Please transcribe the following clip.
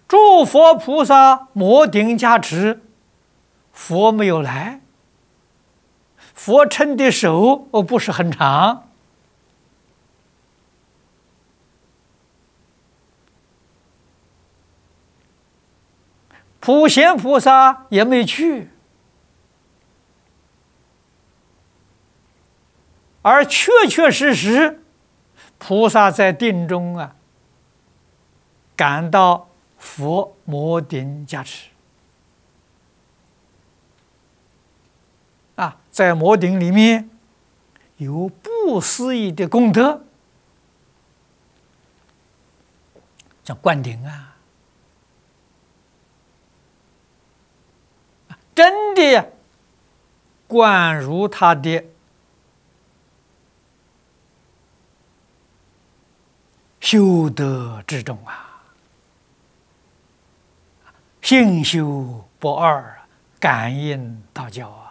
诸佛菩萨摩顶加持，佛没有来，佛撑的手不是很长，普贤菩萨也没去，而确确实实，菩萨在定中感到佛摩顶加持在摩顶里面有不思议的功德，叫灌顶真的灌入他的修德之中信修不二，感应道教